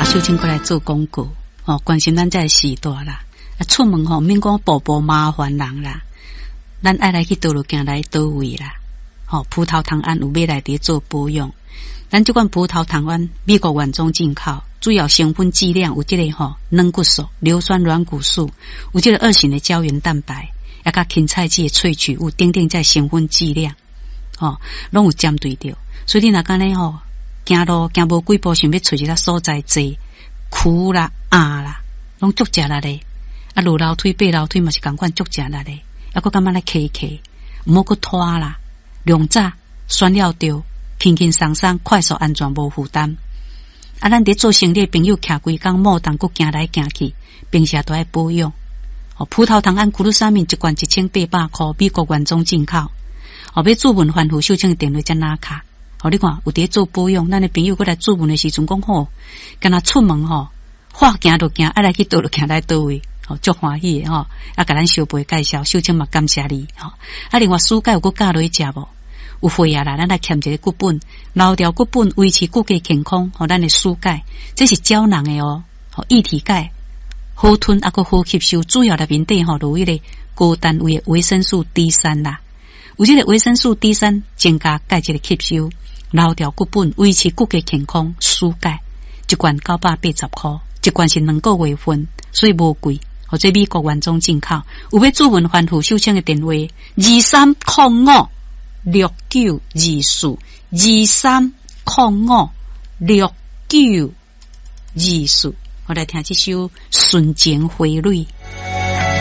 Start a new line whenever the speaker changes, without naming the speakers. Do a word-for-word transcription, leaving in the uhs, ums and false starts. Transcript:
啊，秀清过来做广告，哦，关心咱这时代啦。啊，出门吼，免讲步步麻烦人啦，咱爱来去倒路行来倒位啦。哦，葡萄糖胺有买来伫做保养。咱这款葡萄糖胺，美国原装进口，主要成分剂量有这个吼软骨素、硫酸软骨素，有这个二型的胶原蛋白，也甲芹菜籽的萃取物等等在成分剂量，哦，拢有针对着。所以你若干呢吼，行路行无几步，想要找一个所在坐，苦啦、压啦，拢足食力咧。啊，落楼梯、爬楼梯嘛是共款足食力咧，还佫感觉咧骑骑，毋好佫拖啦，量早选了着。轻轻松松、快速、安全、无负担。啊，咱伫做生意的朋友，徛规工莫当，佫行来行去，平时都爱保养。哦，葡萄糖胺库鲁沙敏一罐一千八百块，美国原装进口。哦，要注文反复秀清的电话才拿卡。哦，你看有伫做保养，咱的朋友过来注文的时阵讲吼，干那出门吼，话行就行，爱来去倒就行来倒位。哦，足欢喜的吼，啊，甲咱小辈介绍，秀清嘛感谢你。吼，啊，另外暑假有佫教落去食无？有血啊啦，咱来欠一个骨本，留条骨本维持骨骼健康，互咱的输钙，这是胶囊的哦，吼液体钙好吞，啊个好吸收，主要内面底吼有迄个高单位的维生素 D 三 啦，有这个维生素 D 三 增加钙质的吸收，留条骨本维持骨骼健康，输钙一罐九百八十块，一罐是两个月份，所以无贵。或者美国原装进口，有要注文反复秀清的电话二三零五。六九二四二三零五六九二四，我来听这首《瞬间回泪》。